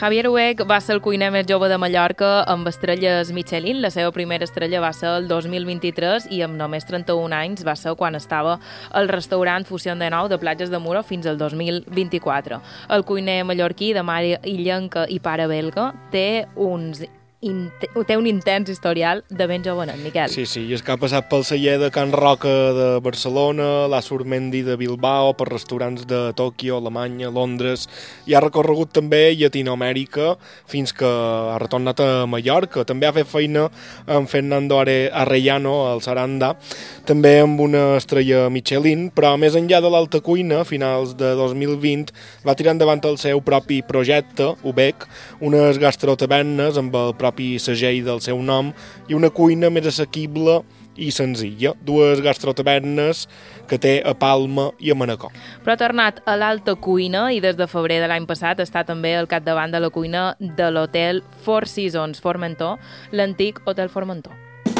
Javier Huguet va ser el cuiner més jove de Mallorca amb estrelles Michelin. La seva primera estrella va ser el 2023 i amb només 31 anys va ser quan estava al restaurant Fusión de Nou de Platges de Muro fins al 2024. El cuiner mallorquí de mare illenca i pare belga té un intens historial de ben jovenet, Miquel. Sí, i és que ha passat pel celler de Can Roca de Barcelona, la Surmendi de Bilbao, per restaurants de Tòquio, Alemanya, Londres, i ha recorregut també Llatinoamèrica fins que ha retornat a Mallorca. També ha fet feina amb Fernando Arellano al Saranda, també amb una estrella Michelin, però més enllà de l'alta cuina, a finals de 2020 va tirar endavant el seu propi projecte, UBEC, unes gastrotavernes amb el propi segell del seu nom i una cuina més assequible i senzilla. Dues gastrotavernes que té a Palma i a Manacor. Però ha tornat a l'alta cuina i des de febrer de l'any passat està també al capdavant de la cuina de l'hotel Four Seasons Formentor, l'antic Hotel Formentor.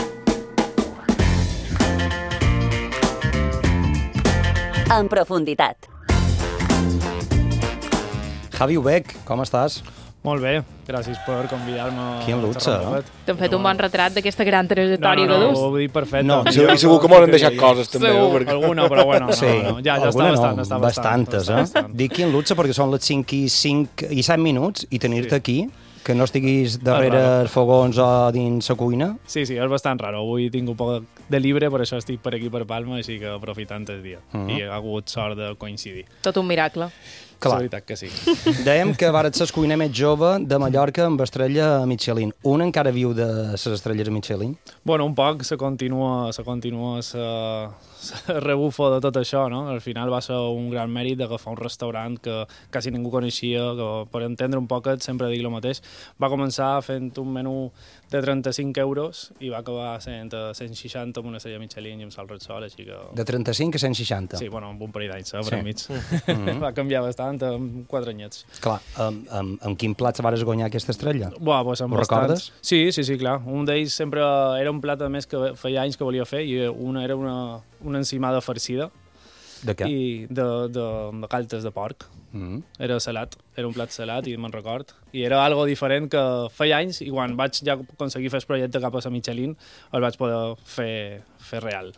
En profunditat. Javi Huguet, com estàs? Molt bé, gràcies per convidar-me. Quin luxe, no? T'han fet un bon retrat d'aquesta gran trajectòria que dus. No, ho dic perfecte. No, Segur que m'han deixat coses, també. Segur. Alguna, però bueno, Sí, ja alguna està bastant. Bastantes, eh? Dic quin luxe perquè són les 5 i 7 minuts i tenir-te aquí, que no estiguis darrere els fogons o dins la cuina. Sí, és bastant raro. Avui tinc un poc de libre, per això estic per aquí per Palma, així que aprofitant el dia. I ha hagut sort de coincidir. Tot un miracle. Clar. La veritat que sí. Dèiem que vares ser el cuiner més jove de Mallorca amb estrella Michelin. Un encara viu de les estrelles Michelin? Bueno, un poc se continua rebufo de tot això, no? Al final va ser un gran mèrit d'agafar un restaurant que quasi ningú coneixia, que per entendre un poquet, sempre dic el mateix, va començar fent un menú de 35 euros i va acabar sent 160 amb una estrella Michelin i amb sal Repsol, així que... De 35 a 160? Sí, bueno, amb un parell d'anys, per enmig. Va canviar bastant en 4 anyets. Clar, amb quin plat vares guanyar aquesta estrella? Buah, pues amb Ho recordes? Sí, clar. Un d'ells sempre era un plat, a més, que feia anys que volia fer i era una encimada farcida. De què? I de galtes de porc. Era salat, era un plat salat i me'n record. I era algo diferent que feia anys i quan vaig ja aconseguir fer el projecte cap a la Michelin el vaig poder fer real.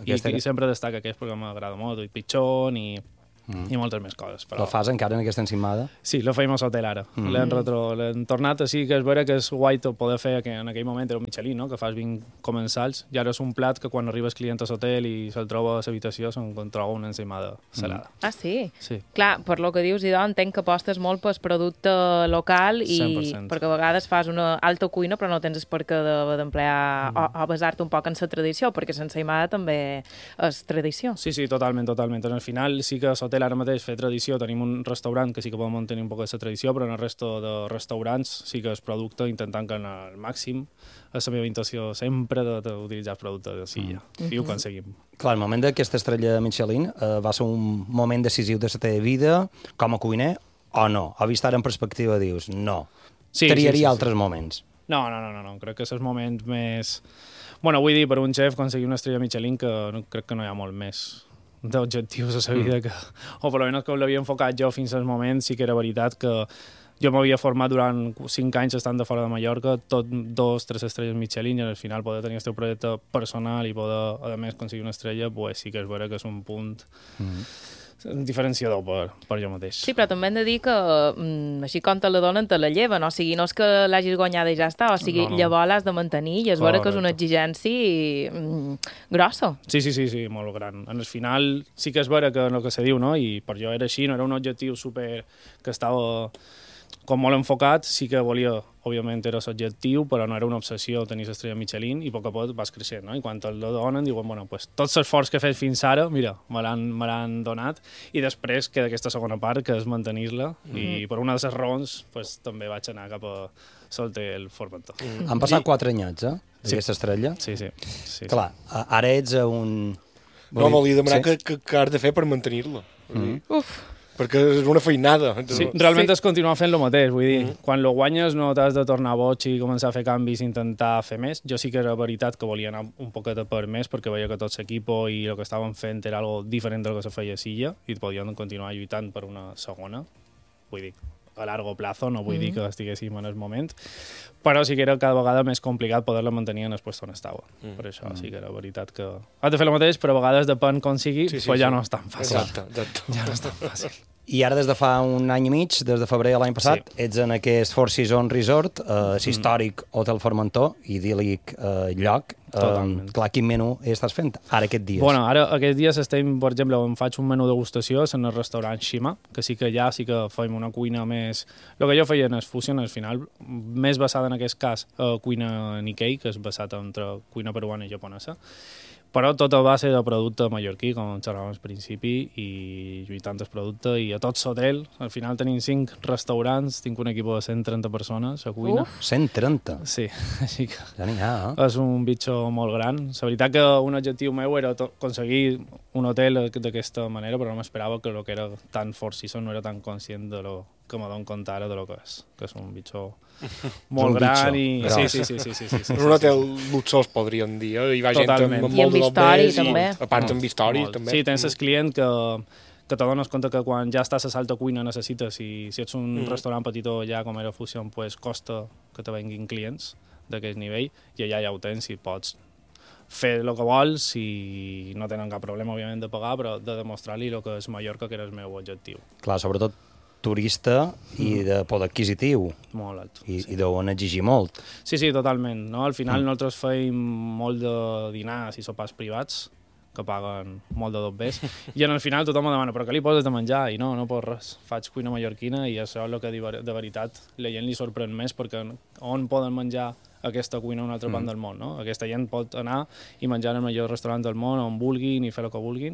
I sempre destaca aquest perquè m'agrada molt, i pitxón i moltes més coses. Però... La fas encara en aquesta encimada? Sí, la feim a l'hotel ara. L'hem tornat, així que és vera que és guai poder fer, que en aquell moment era un Michelin, no? Que fas 20 comensals, i ara és un plat que quan arriba el client a l'hotel i se'l troba a l'habitació se'n troba una encimada salada. Ah, sí? Sí. Clar, per lo que dius, Idò, entenc que apostes molt pel producte local i 100%. perquè a vegades fas una alta cuina però no tens el perquè d'emplear o basar-te un poc en la tradició, perquè l'ensaïmada també és tradició. Sí, totalment. Al final sí que a l'hotel ara mateix fer tradició, tenim un restaurant que sí que podem mantenir un poc de tradició, però en el resto de restaurants sí que és producte intentant que al màxim a la meva intenció sempre d'utilitzar el producte de silla. I ho aconseguim. Clar, el moment d'aquesta estrella Michelin va ser un moment decisiu de la teva vida com a cuiner o no? O vist ara en perspectiva dius, no, triaria altres moments? No, crec que és el moment més... Bueno, vull dir, per un xef aconseguir una estrella Michelin que crec que no hi ha molt més d'objectius a la vida que... O per almenys que l'havia enfocat jo fins al moment, sí que era veritat que jo m'havia format durant 5 anys estant de fora de Mallorca, tot 2-3 estrelles Michelin, i al final poder tenir el teu projecte personal i poder, a més, aconseguir una estrella, pues sí que és vera que és un punt diferenciador per jo mateix. Sí, però també hem de dir que així com te la donen, te la lleven. O sigui, no és que l'hagis guanyada i ja està, o sigui, llavors l'has de mantenir i és vera que és una exigència grossa. Sí, molt gran. En el final sí que és vera que el que se diu, no? I per jo era així, no era un objectiu super que estava com molt enfocat, sí que volia, òbviament era l'objectiu, però no era una obsessió tenir l'estrella Michelin i a poc a poc vas creixent, no? I quan te'l donen diuen, bueno, pues, tot l'esforç que he fet fins ara, mira, me l'han donat, i després queda aquesta segona part, que és mantenir-la, i per una de les raons pues, també vaig anar cap a l'hotel Formentor. Han passat 4 anyets, d'aquesta estrella? Sí. Clar, ara ets un... No, volia demanar què has de fer per mantenir-la. Uf! Perquè és una feinada. Sí, realment és continuar fent el mateix, vull dir, quan lo guanyes no t'has de tornar boig i començar a fer canvis i intentar fer més. Jo sí que era veritat que volia anar un poquet per més perquè veia que tot l'equip i el que estaven fent era algo diferent del que se feia a Silla i podien continuar lluitant per una segona. Vull dir, a largo plazo, no vull dir que estiguéssim en el moment, però sí que era cada vegada més complicat poder-la mantenir en el lloc on estava. Per això sí que era veritat que... Has de fer el mateix, però a vegades depèn com sigui, ja no és tan fàcil. Exacte. Ja no és tan fàcil. I ara, des de fa un any i mig, des de febrer de l'any passat, ets en aquest Four Seasons Resort, històric Hotel Formentor, idíl·lic lloc. Clar, quin menú estàs fent ara aquests dies? Bueno, ara aquests dies estem, per exemple, em faig un menú degustació en el restaurant Shima, que sí que ja sí que fem una cuina més... El que jo feia en el Fusion, al final, més basada en aquest cas cuina Nikkei, que és basat entre cuina peruana i japonesa, però tot a base de producte mallorquí, com xerràvem al principi, i lluitant el producte, i a tot l'hotel. Al final tenim 5 restaurants, tinc un equip de 130 persones a cuina. 130? Sí, així que... Ja n'hi ha, És un bitxo molt gran. La veritat que un objectiu meu era aconseguir un hotel d'aquesta manera, però no m'esperava que el que era tan Four Seasons no era tan conscient de lo que me dono compte ara de lo que és un bitxo molt gran i... Sí. És un hotel luxós, podríem dir, hi va gent amb molt de història, també. A part amb història, també. Sí, tens el client que te dones compte que quan ja estàs a l'alta cuina necessites, i si ets un restaurant petitó ja com era Fusion, pues costa que te venguin clients d'aquest nivell, i allà ja ho tens i pots fer el que vols i no tenen cap problema, òbviament, de pagar, però de demostrar-li el que és Mallorca, que era el meu objectiu. Clar, sobretot turista i de poder adquisitiu. Molt alt. I deuen exigir molt. Sí, totalment. No? Al final nosaltres feim molt de dinars i sopars privats, que paguen molt de dobbers, i en el final tothom em demana, però què li poses de menjar? I no pots res. Faig cuina mallorquina i això és el que de veritat la gent li sorprèn més, perquè on poden menjar aquesta cuina a una altra part del món, no? Aquesta gent pot anar i menjar en el millor restaurant del món, on vulguin i fer el que vulguin,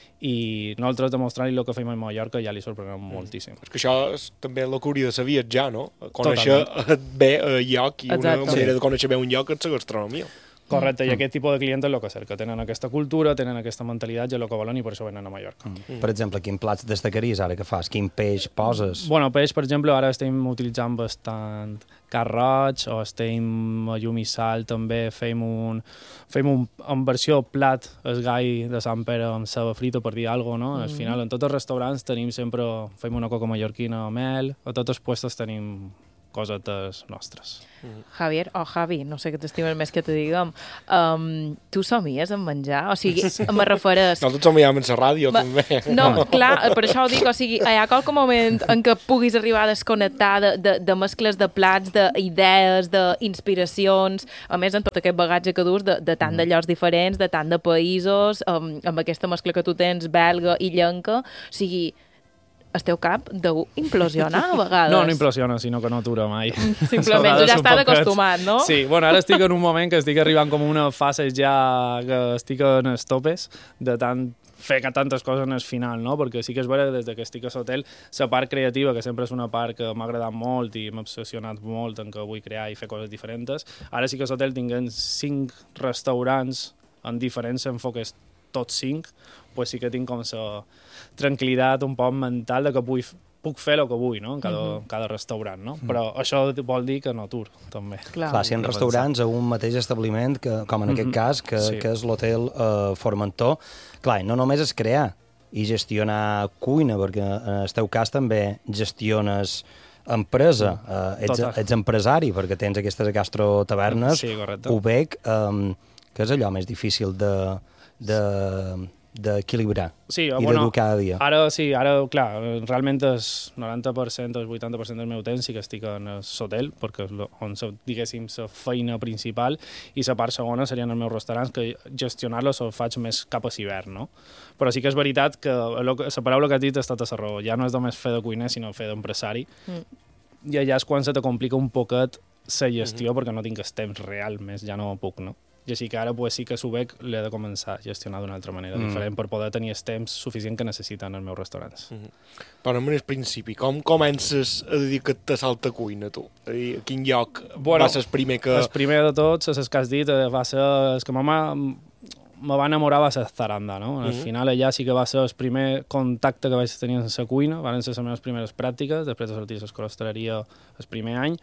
i nosaltres demostrant-li el que fem a Mallorca ja li sorprenem moltíssim. És que això és també la cúria de saber viatjar, no? Conèixer bé el lloc, i una manera de conèixer bé un lloc és la gastronomia. Correcte, i aquest tipus de client és el que cerca. Tenen aquesta cultura, tenen aquesta mentalitat, i és el que volen, i per això venen a Mallorca. Per exemple, quin plats destacaries ara que fas? Quin peix poses? Bueno, peix, per exemple, ara estem utilitzant bastant carn roig, o estem a llum i sal, també fem en versió plat el gall de Sant Pere amb ceba frita, per dir alguna cosa, no? Al final, en tots els restaurants fem una coca mallorquina amb mel, a tots els puestos tenim cosetes nostres. Javier, o Javi, no sé què t'estimes més que te diguem, tu somies en menjar? O sigui, me refereix... Nosaltres somiem en la ràdio, també. No, clar, per això ho dic, o sigui, hi ha qualque moment en què puguis arribar a desconnectar de mescles de plats, d'idees, d'inspiracions, a més, en tot aquest bagatge que dus de tant de llocs diferents, de tant de països, amb aquesta mescla que tu tens, belga i llenca, o sigui, el teu cap deu implosionar a vegades. No implosiona, sinó que no atura mai. Simplement, tu ja estàs acostumat, no? Sí, bueno, ara estic en un moment que estic arribant com una fase ja que estic en els topes de tant fer tantes coses en el final, no? Perquè sí que és vera, des que estic a l'hotel, la part creativa, que sempre és una part que m'ha agradat molt i m'ha obsessionat molt en què vull crear i fer coses diferents, ara sí que a l'hotel tinguem 5 restaurants en diferents enfoques, tots 5, pues sí que tinc com la tranquil·litat un poc mental de que puc fer el que vull, no? En cada restaurant, no? Però això vol dir que no aturo, també. Clar, si hi ha restaurants a un mateix establiment, com en aquest cas, que és l'hotel Formentor, clar, no només és crear i gestionar cuina, perquè en el teu cas també gestiones empresa, ets empresari, perquè tens aquestes gastrotavernes, ho veig, que és allò més difícil d'equilibrar i de dur cada dia. Ara, clar, realment el 90%, el 80% del meu temps sí que estic en l'hotel, perquè és on, diguéssim, la feina principal, i la part segona serien els meus restaurants, que gestionar-los ho faig més cap a l'hivern, no? Però sí que és veritat que la paraula que has dit ha estat a la raó. Ja no és només fer de cuiner, sinó fer d'empresari. I allà és quan se te complica un poquet la gestió, perquè no tinc el temps real més, ja no puc, no? I així que ara sí que s'ho veig, l'he de començar a gestionar d'una altra manera diferent per poder tenir el temps suficient que necessiten els meus restaurants. Però en el principi, com comences a dedicar-te a l'alta cuina, tu? A quin lloc va ser el primer que... El primer de tots, és el que has dit, va ser... És que me va enamorar va ser Zaranda, no? Al final allà sí que va ser el primer contacte que vaig tenir amb la cuina, van ser les meves primeres pràctiques, després de sortir a l'escolastreria el primer any,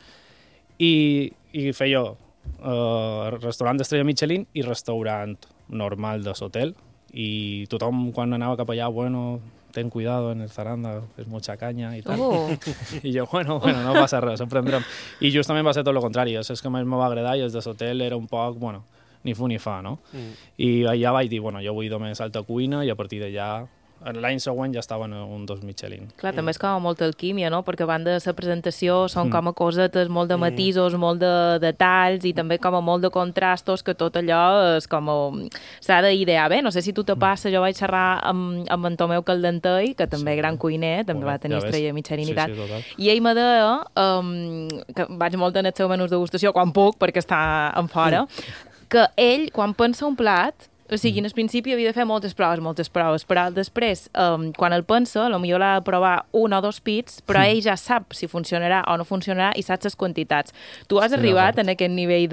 i feia restaurant d'estrella Michelin i restaurant normal de l'hotel, i tothom quan anava cap allà, bueno, ten cuidado en el zaranda, és mucha caña i tal. I jo, bueno, no passa res, aprendrem. I justament va ser tot el contrari, és que més me va agradar i els de l'hotel era un poc, bueno, ni fu ni fa, no? I allà vaig dir, bueno, jo vull només alta cuina i a partir d'allà l'any següent ja estaven un 2 Michelin. Clar, també és com molta alquímia, no? Perquè van de la presentació, són com a cosetes, molt de matisos, molt de detalls i també com a molt de contrastos, que tot allò és com s'ha d'idear bé. No sé si tu te passa, jo vaig xerrar amb en Tomeu Caldentei, que també gran cuiner, també va tenir estrella Michelin i tal. I ell me deia, que vaig molt en els seus menús de degustació, quan puc, perquè està en fora, que ell, quan pensa un plat, o sigui, en el principi havia de fer moltes proves, però després, quan el pensa, potser l'ha de provar 1 o 2 pits, però ell ja sap si funcionarà o no funcionarà i saps les quantitats. Tu has arribat en aquest nivell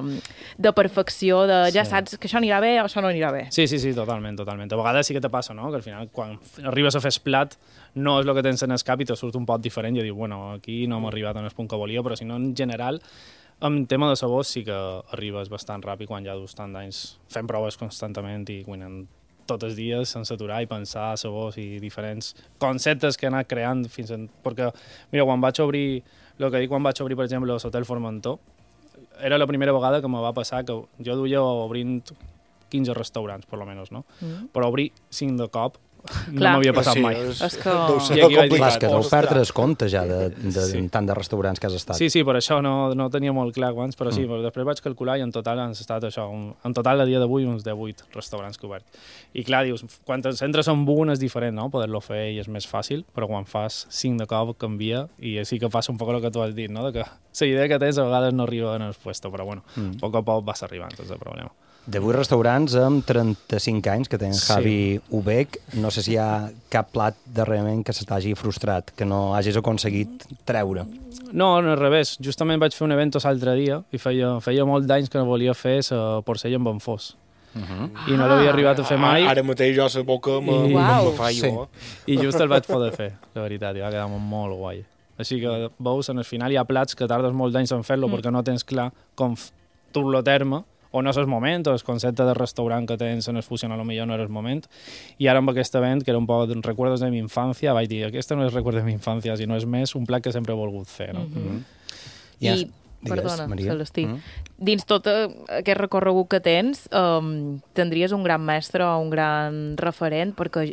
de perfecció, ja saps que això anirà bé o això no anirà bé. Sí, totalment. A vegades sí que te passa, no?, que al final, quan arribes a fer el plat, no és el que tens en el cap i te surt un pot diferent i dius, bueno, aquí no m'ha arribat en el punt que volia, però si no, en general, en tema de sabors sí que arribes bastant ràpid quan ja dus tant d'anys fent proves constantment i cuinant tots els dies sense aturar i pensar sabors i diferents conceptes que he anat creant fins en... Perquè, mira, quan vaig obrir, per exemple, l'Hotel Formentor, era la primera vegada que me va passar que jo duia obrint 15 restaurants, per almenys, no? Però obrir 5 de cop no m'havia passat mai. És que... I aquí vaig dir, clar, és que deu perdre el compte ja de tant de restaurants que has estat. Sí, per això no tenia molt clar abans, però sí, però després vaig calcular i en total han estat això, en total a dia d'avui uns 18 restaurants que he obert. I clar, dius, quan entres en un és diferent, no?, poder-lo fer i és més fàcil, però quan fas 5 de cop canvia i sí que passa un poc el que tu has dit, no?, de que la idea que tens a vegades no arriba en el puesto, però bueno, a poc a poc vas arribant, sense problema. 18 restaurants amb 35 anys que té Javi Ubech. No sé si hi ha cap plat darrerament que se t'hagi frustrat, que no hagis aconseguit treure. No, al revés. Justament vaig fer un event l'altre dia i feia molt d'anys que no volia fer la porcella amb enfós. I no l'havia arribat a fer mai. Ara mateix jo la boca me fa jo. I just el vaig poder fer, la veritat, i va quedar molt guai. Així que, veus, en el final hi ha plats que tardes molt d'anys en fer-lo perquè no tens clar com dur-lo a terme, o no és el moment, o el concepte de restaurant que tens en el fusion a lo millor no era el moment. I ara amb aquest event, que era un poc recuerdos de mi infància, vaig dir, aquest no és recuerdo de mi infància, sinó és més un plat que sempre he volgut fer. No? I, perdona, Celestí, dins tot aquest recorregut que tens, tindries un gran mestre o un gran referent, perquè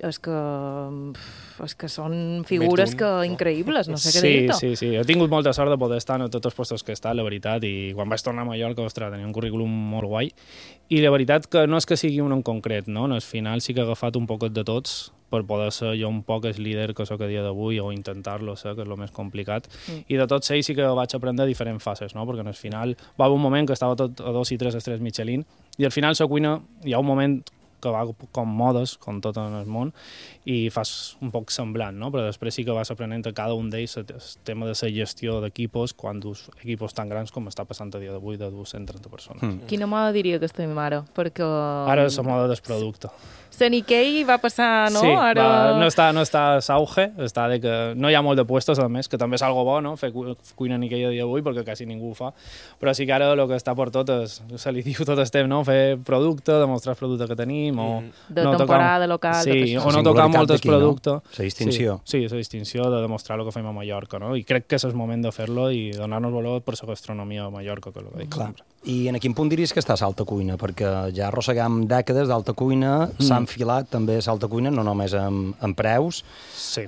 és que són figures increïbles, no sé què dir-te. Sí. He tingut molta sort de poder estar en tots els puestos que he estat, la veritat, i quan vaig tornar a Mallorca, ostres, tenia un currículum molt guai, i la veritat que no és que sigui un en concret, no? Al final sí que he agafat un poquet de tots per poder ser jo un poc el líder que sóc a dia d'avui o intentar-lo ser, que és el més complicat. I de tots ells sí que vaig aprendre diferents fases, no? Perquè al final va haver un moment que estava tot a 2 i 3 estrelles Michelin i al final la cuina hi ha un moment que va com modes, com tot en el món, i fas un poc semblant, no? Però després sí que vas aprenent a cada un d'ells el tema de la gestió d'equipos, quan dus equipos tan grans com està passant a dia d'avui de 230 persones. Quina moda diria que estem ara? Perquè... Ara és la moda del producte. Sant Ikei va passar, no? Sí, ara... no està a l'auge, està de que no hi ha molt de puestos, a més, que també és algo bo, no?, fer cuina Ikei a dia d'avui, perquè quasi ningú ho fa, però sí que ara el que està per tot se li diu tot estem, no?, fer producte, demostrar el producte que tenim, o... De no temporada, local... Sí, o no tocar molt el producte. La distinció. Sí, la distinció de demostrar el que fem a Mallorca, no?, i crec que és el moment de fer-lo i donar-nos valor per la gastronomia a Mallorca, que és el que dic sempre. I en quin punt diries que està l'alta cuina? Perquè ja arrossegam dècades d'alta cuina, s'ha enfilat també l'alta cuina, no només amb preus. Sí.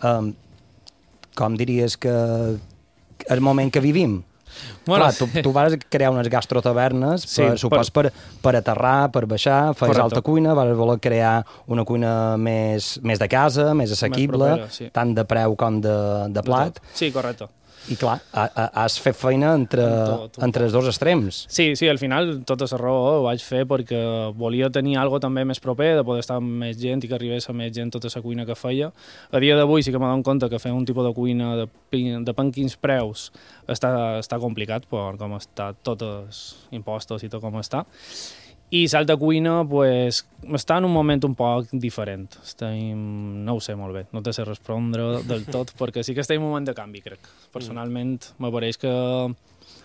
Com diries que el moment que vivim? Bueno, clar, tu vas crear unes gastrotavernes, supos per aterrar, per baixar, feies alta cuina, vas voler crear una cuina més de casa, més assequible, més propera, tant de preu com de plat. Sí, correcte. I clar, has fet feina entre els dos extrems. Sí, al final tota la raó ho vaig fer perquè volia tenir algo també més proper, de poder estar amb més gent i que arribés a més gent tota la cuina que feia. A dia d'avui sí que m'he donat compte que fer un tipus de cuina depèn quins preus està complicat per com està tots els impostos i tot com està. I l'alta cuina pues, està en un moment un poc diferent. No ho sé molt bé, no te sé respondre del tot, perquè sí que estem en un moment de canvi, crec. Personalment, me pareix que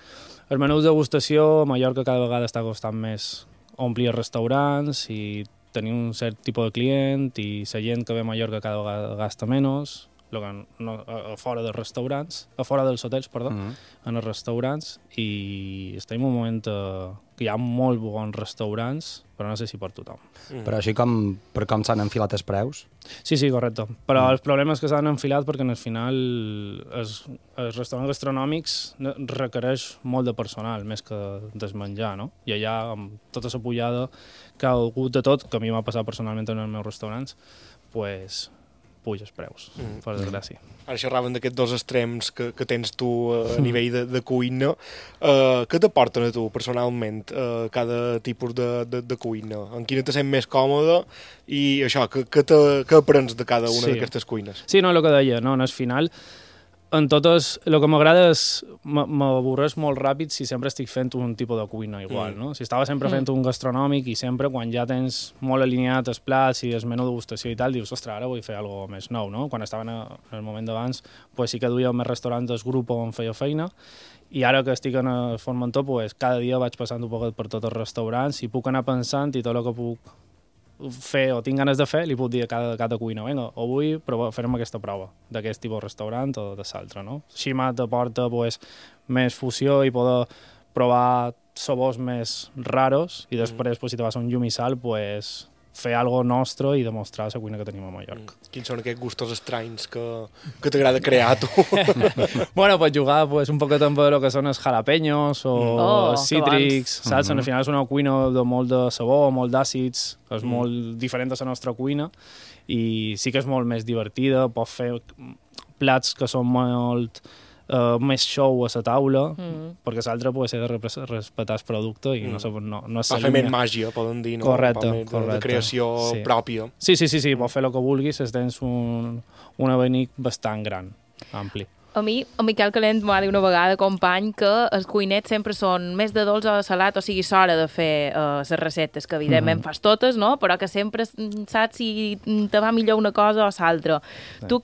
el menú de degustació a Mallorca cada vegada està costant més omplir restaurants i tenir un cert tipus de client i la gent que ve a Mallorca cada vegada gasta menys, a fora dels restaurants, a fora dels hotels, perdó, en els restaurants, i estem en un moment que hi ha molt bons restaurants, però no sé si per tothom. Però així per com s'han enfilat els preus? Sí, correcte. Però el problema és que s'han enfilat perquè al final els restaurants gastronòmics requereix molt de personal, més que del menjar, no? I allà, amb tota la pujada que ha hagut de tot, que a mi m'ha passat personalment en els meus restaurants, pues puja els preus, per desgràcia. Ara xerraven d'aquests dos extrems que tens tu a nivell de cuina. Què t'aporten a tu, personalment, cada tipus de cuina? En quina te sent més còmode? I això, què aprens de cada una d'aquestes cuines? Sí, no, el que deia, no, al final, en totes, el que m'agrada és, m'avorreix molt ràpid si sempre estic fent un tipus de cuina igual, no? Si estava sempre fent un gastronòmic i sempre, quan ja tens molt alineat els plats i el menú degustació i tal, dius, ostres, ara vull fer alguna cosa més nou, no? Quan estava en el moment d'abans, pues sí que duia més restaurants del grup on feia feina, i ara que estic en el Formentor, pues cada dia vaig passant un poc per tots els restaurants i puc anar pensant i tot el que puc fer o tinc ganes de fer, li puc dir a cada cuina, vinga, avui farem aquesta prova d'aquest tipus de restaurant o de l'altre, no? Així m'aporta més fusió i poder provar sabors més raros i després, si te vas a un llum i sal, fer algo nostre i demostrar la cuina que tenim a Mallorca. Quins són aquests gustos estranys que t'agrada crear, tu? Bueno, jugar un poquet amb el que són els jalapeños o els cítrics, saps? Al final és una cuina de molt de sabor, molt d'àcids, és molt diferent de la nostra cuina i sí que és molt més divertida, pots fer plats que són molt més show a la taula, perquè l'altre ha de respectar el producte i no va fer més màgia, poden dir, no? Correcte. De creació pròpia. Sí, pots fer el que vulguis, tens un abanic bastant gran, ampli. A mi, el Miquel Calent m'ha dit una vegada, company, que els cuinets sempre són més de dolç o de salat, o sigui, s'hora de fer les receptes, que evidentment fas totes, no? Però que sempre saps si te va millor una cosa o l'altra. Tu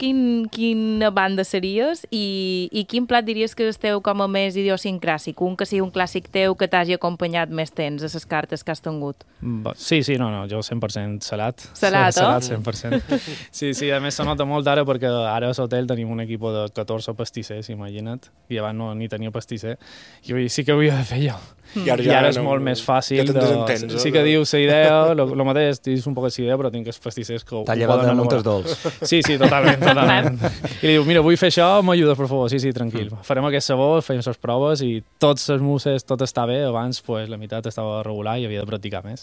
quina banda series i quin plat diries que esteu com a més idiosincràsic? Un que sigui un clàssic teu que t'hagi acompanyat més temps a les cartes que has tingut? Sí, no, jo 100% salat. Salat, Salat, 100%. Sí, a més se nota molt ara perquè ara a l'hotel tenim un equip de 14 pastissers, imagina't, i abans ni tenia pastisser, i sí que ho havia de fer jo. I ara és molt més fàcil. Sí que dius la idea, el mateix, dius un poc la idea, però tinc els pastissers que ho t'ha llevat de moltes dolç. Sí, totalment. I li diu, mira, vull fer això, m'ajudes, per favor. Sí, tranquil. Farem aquest sabor, fem les proves i tots els musses, tot està bé. Abans, la meitat estava regular i havia de practicar més.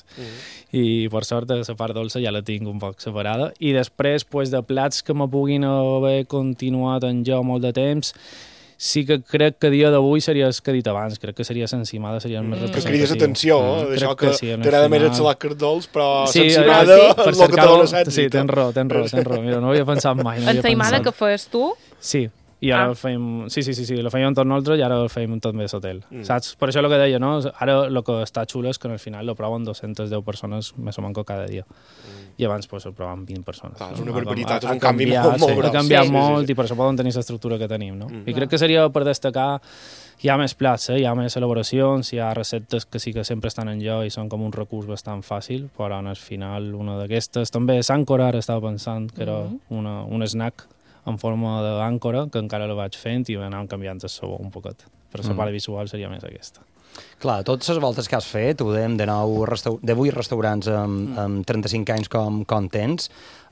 I, per sort, la part dolça ja la tinc un poc separada. I després, de plats que me puguin haver continuat en jo molt de temps, sí que crec que a dia d'avui seria el que he dit abans, crec que seria l'encimada, seria el més representatiu. Que crides atenció, d'això que t'agrada més el salat que els dolç, però l'encimada és el que te dona set. Sí, tens raó, mira, no ho havia pensat mai. L'encimada que fes tu? Sí. I ara el feim... Sí, la fèiem tot nosaltres i ara el feim tot més a l'hotel. Saps? Per això el que deia, no? Ara el que està xulo és que al final lo proven 210 persones més o menys cada dia. I abans el proven 20 persones. És una barbaritat, és un canvi molt gros. Ha canviat molt i per això poden tenir l'estructura que tenim, no? I crec que seria per destacar, hi ha més plats, hi ha més elaboracions, hi ha receptes que sí que sempre estan en lloc i són com un recurs bastant fàcil, però al final una d'aquestes també és àncora, ara estava pensant que era un snack en forma d'àncora, que encara la vaig fent i anàvem canviant el sabor un poquet. Però la part visual seria més aquesta. Clar, totes les voltes que has fet, ho dèiem de 8 restaurants amb 35 anys com tens,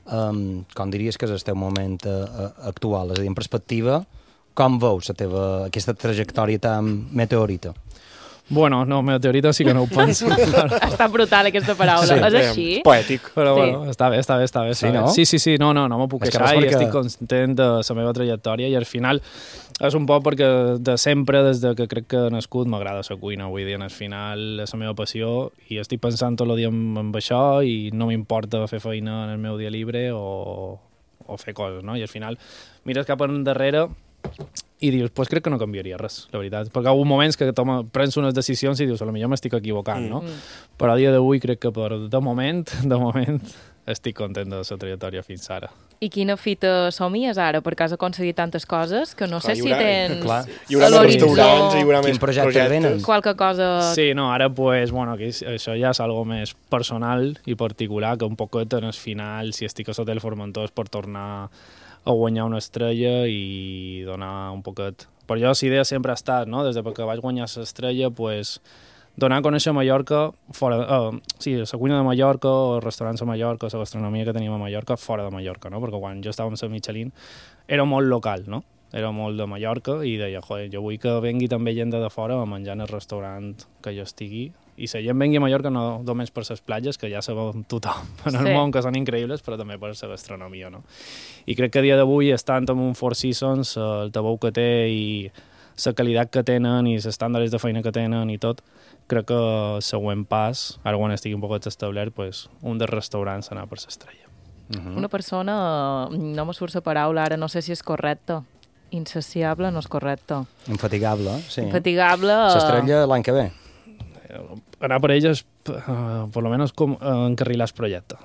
com diries que és el teu moment actual? És a dir, en perspectiva, com veus aquesta trajectòria tan meteorita? Bueno, no, meteorita sí que no ho penso. Està brutal aquesta paraula, és així? Poètic. Però bueno, està bé. Sí, no? Sí, no m'ho puc queixar i estic content de la meva trajectòria i al final és un poc perquè de sempre, des de que crec que he nascut, m'agrada la cuina, vull dir, al final és la meva passió i estic pensant tot el dia en això i no m'importa fer feina en el meu dia lliure o fer coses, no? I al final mires cap endarrere i dius, pues crec que no canviaria res, la veritat. Perquè hi ha hagut moments que prens unes decisions i dius, potser m'estic equivocant, no? Però a dia d'avui crec que de moment estic content de la trajectòria fins ara. I quina fita somies ara? Perquè has aconseguit tantes coses que no sé si tens hi haurà a més restaurants, hi haurà Quin més projecte venen? qualque cosa... Sí, no, ara pues, bueno, aquí això ja és algo més personal i particular, que un poquet en el final, si estic a l'Hotel Formentor, és per tornar a guanyar una estrella i donar un poquet... Per jo, la idea sempre ha estat, no? Des que vaig guanyar l'estrella, pues, donar a conèixer Mallorca fora... la cuina de Mallorca, o els restaurants a Mallorca, la gastronomia que teníem a Mallorca, fora de Mallorca, no? Perquè quan jo estava amb la Michelin era molt local, no? Era molt de Mallorca i deia, joder, jo vull que vengui també gent de fora a menjar en el restaurant que jo estigui. I la gent vengui a Mallorca no només per les platges, que ja sabem tothom en el món que són increïbles, però també per la gastronomia, no? I crec que a dia d'avui, estant en un Four Seasons, el tabú que té i la qualitat que tenen i els estàndards de feina que tenen i tot, crec que el següent pas, ara quan estigui un poc establert, pues, un dels restaurants anar per l'estrella. Una persona, no me surt la paraula ara, no sé si és correcta. Insaciable no és correcte. Infatigable, sí. Infatigable... L'estrella l'any que ve. Anar per elles, per lo menos, encarrilar el projecte.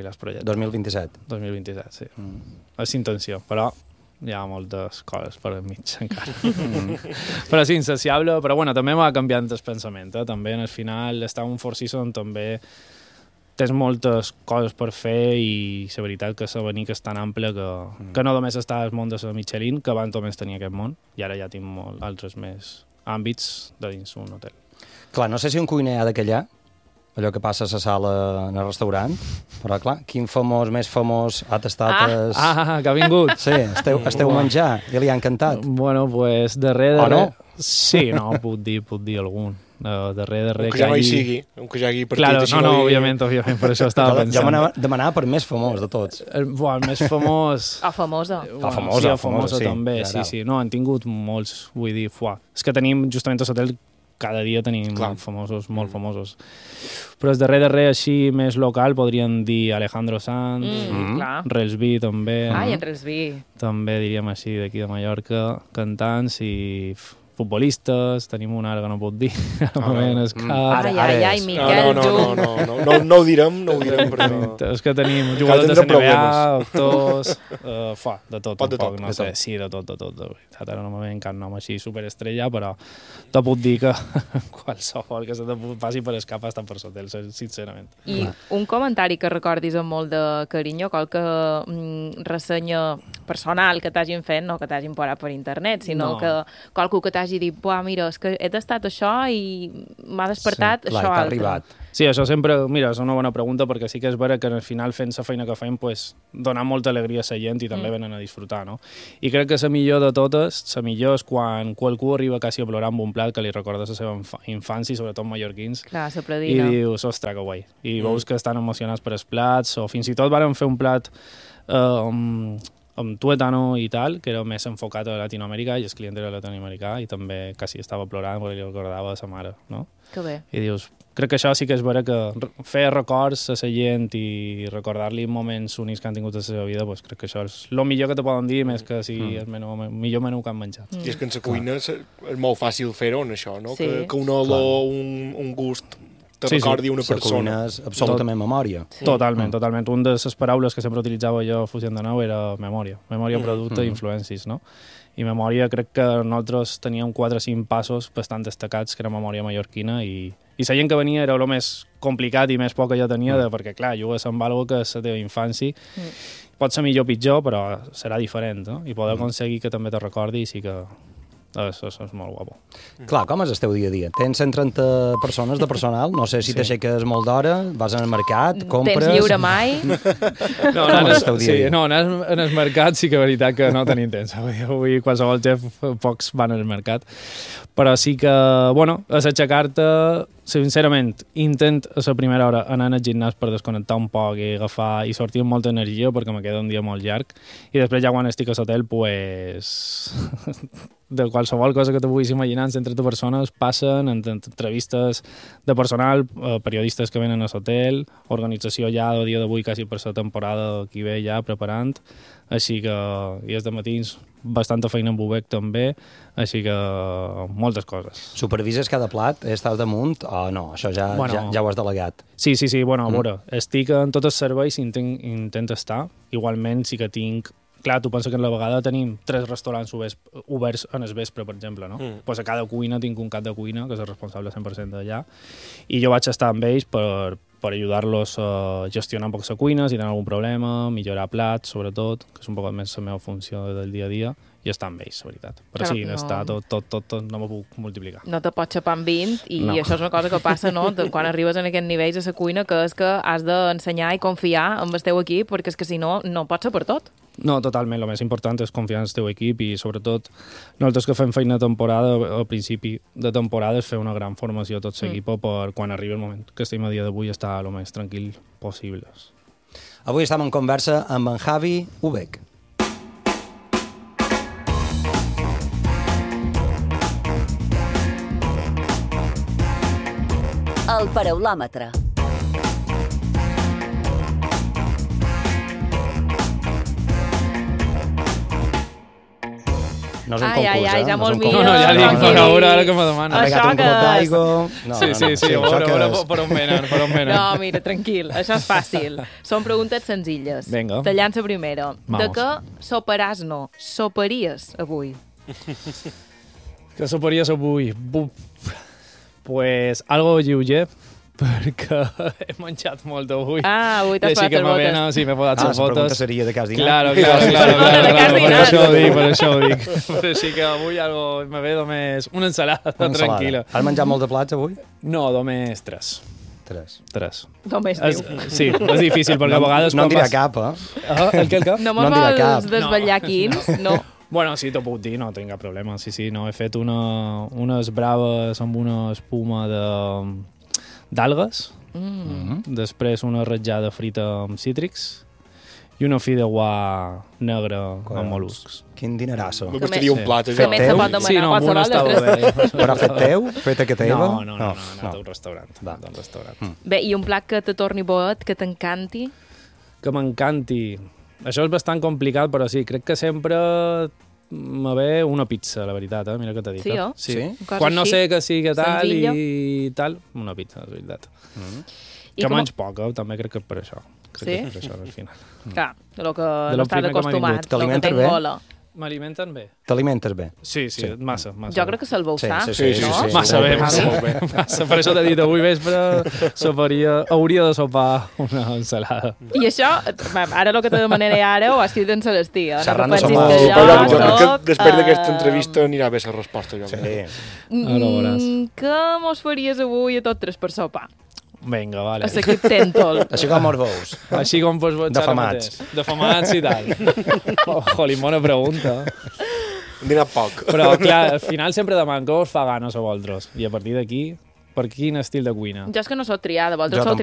2027. 2027, sí. És intenció, però hi ha moltes coses per enmig encara. Però sí, insaciable, però bueno, també m'ha canviat el pensament. També en el final, estar en un Four Seasons també tens moltes coses per fer i la veritat que l'abanic és tan ample que no només està el món de la Michelin, que abans només tenia aquest món, i ara ja tinc molts altres més àmbits de dins un hotel. Clar, no sé si un cuiner ha de callar, allò que passa a la sala en el restaurant, però clar, quin més famós ha tastat... Que ha vingut! Sí, esteu menjar i li ha encantat. Bueno, pues darrer... O no? Sí, no, puc dir algun. Darrer un que ja no hi sigui, un que ja hagi partit. Claro, no, òbviament, per això estava pensant. Jo demanava per més famós de tots. El més famós... famosa. Famosa també, sí. No, han tingut molts, vull dir, és que tenim justament a l'hotel cada dia tenim molt famosos. Però el darrer així més local podríem dir Alejandro Sanz, Relsby també. I en Relsby. També diríem així d'aquí de Mallorca, cantants i futbolistes, tenim un ara que no puc dir, al moment és que... Ai, Miquel, no ho direm, però... És que tenim jugadors de NBA, actors, de tot, no sé, sí, de tot, de veritat, ara no me ven cap nom així superestrella, però te puc dir que qualsevol que se te passi per escapa està per sota, sincerament. I un comentari que recordis amb molt de carinyo, qualque ressenya personal que t'hagin fet, no que t'hagin posat per internet, sinó que qualcú que t'hagi dit, mira, és que he tastat això i m'ha despertat això altre. Arribat. Sí, això sempre, mira, és una bona pregunta perquè sí que és vera que al final fent la feina que fem pues, dona molta alegria a la gent i també venen a disfrutar, no? I crec que la millor de totes, la millor és quan qualcú arriba quasi a plorar amb un plat que li recorda la seva infància, sobretot mallorquins. Clar, la predina. I dius, ostres, que guai. I veus que estan emocionats per els plats, o fins i tot varen fer un plat amb tuétano i tal, que era més enfocat a Latinoamèrica i el client era latinoamericà i també quasi estava plorant perquè li recordava a sa mare, no? Que bé. I dius, crec que això sí que és vera que fer records a la gent i recordar-li moments únics que han tingut a la seva vida, pues crec que això és el millor que te poden dir, més que sigui el millor menú que han menjat. I és que en la cuina és molt fàcil fer-ho en això, no? Que una olor, un gust te recordi una persona. La cuina és absolutament memòria. Totalment. Un de les paraules que sempre utilitzava jo a Fusió de Nou era memòria. Memòria, producte i influències, no? I memòria crec que nosaltres teníem 4 o 5 passos bastant destacats, que era memòria mallorquina, i la gent que venia era el més complicat i més poc que jo tenia, perquè clar, jugues amb alguna que és la teva infància, pot ser millor o pitjor, però serà diferent, no? I poder aconseguir que també te recordi, sí que... Això és molt guapo. Clar, com és el teu dia a dia? Tens 130 persones de personal? No sé si t'aixeques molt d'hora, vas al mercat, compres... Tens lliure mai? No, anar al mercat sí que és veritat que no tenim temps. Avui qualsevol xef, pocs van al mercat. Però sí que, bueno, a aixecar-te, sincerament, intent a la primera hora anar al gimnàs per desconnectar un poc i agafar i sortir amb molta energia perquè me queda un dia molt llarg. I després ja quan estic a l'hotel, pues... de qualsevol cosa que te puguis imaginar en centres de persones passen en entrevistes de personal, periodistes que venen a l'hotel, organització ja a dia d'avui quasi per la temporada que ve ja preparant, així que i és de matins bastanta feina amb UBEC també, així que moltes coses. Supervises cada plat? Estàs damunt o no? Això ja ho has delegat. Sí, bueno, a veure, estic en tots els serveis i intento estar. Igualment sí que tinc... Clar, tu pensa que a la vegada tenim 3 restaurants oberts en el vespre, per exemple, no? Pues a cada cuina tinc un cap de cuina, que és el responsable 100% d'allà, i jo vaig estar amb ells per ajudar-los a gestionar un poc la cuina, si tenen algun problema, millorar plats, sobretot, que és un poc més la meva funció del dia a dia, i estar amb ells, la veritat. Però sí, està tot, no m'ho puc multiplicar. No te pots xapar amb 20 i això és una cosa que passa, no?, quan arribes en aquests nivells a la cuina, que és que has d'ensenyar i confiar en el teu equip, perquè és que si no, no pots ser per tot. No, totalment. El més important és confiar en el teu equip i, sobretot, nosaltres que fem feina de temporada, al principi de temporada, és fer una gran formació a tot l'equip per quan arribi el moment que estem a dia d'avui estar el més tranquil possible. Avui estem en conversa amb en Javi Ubek. El paraulòmetre. No és un concurs, ja molt millor. No, ja dic, per veure, ara que me demanen. Això un clot d'aigua... Sí, a veure per on venen. No, mira, tranquil, això és fàcil. Són preguntes senzilles. Vinga. Te llança primera. Vamos. De què soparàs no? Soparies avui? Que soparies avui? Pues algo lleuger, perquè he menjat molt avui. Avui t'has posat les botes. Sí, m'he posat les botes. La pregunta seria de què has dinat. Claro. Per això ho dic. Però sí que avui me ve només una ensalada tranquil·la. Has menjat molt de plats avui? No, només 3. 3. Només diu. Sí, és difícil, perquè a vegades... No en dirà cap, El què? No me'n vols desvetllar quins? No. Bueno, sí, t'ho puc dir, no tinc cap problema. Sí, no, he fet unes braves amb una espuma d'algues, després una ratjada frita amb cítrics i una fideuà negra amb mol·luscs. Quin dinerasso. Me costaria un plat, Que més se pot demanar. Sí, no, amb una estava bé. Però fet teu? Fet a que teva? No, he anat a un restaurant. Bé, i un plat que te torni boet, que t'encanti? Que m'encanti. Això és bastant complicat, però sí, crec que sempre me ve una pizza, la veritat, mira que t'he dit. Sí, oh? Sí. Quan no sé que sigui tal senzilla. i tal, una pizza, la veritat. Que menys poca, també crec que és per això. Crec que és per això, al final. Clar, de lo que De no lo estàs primer que m'ha acostumat, vingut. lo que T'alimentes tenc bé? gola. M'alimenten bé? T'alimentes bé? Sí, massa. Jo crec que se'l veu sa, Sí. no? Massa bé. Massa. Per això t'he dit, avui vespre hauria de sopar una ensalada. I això, ara el que te demanaré ara ho ha escrit en Celestí. Xerrant de No pensis sopar. que Jo crec que soc, després d'aquesta entrevista anirà bé la resposta. Jo. Sí. Ara ho veuràs. Què mos faries avui a tots 3 per sopar? Vinga, vale. A l'equip Tentol. Així com els veus. Així com pots veure Defamats. Defamats i tal. Jolín, bona pregunta. Hem dinat poc. Però, clar, al final sempre demanen què us fa gana a vosaltres. I a partir d'aquí, per quin estil de cuina? Jo és que no sóc triar, de vosaltres Jo sou tampoc.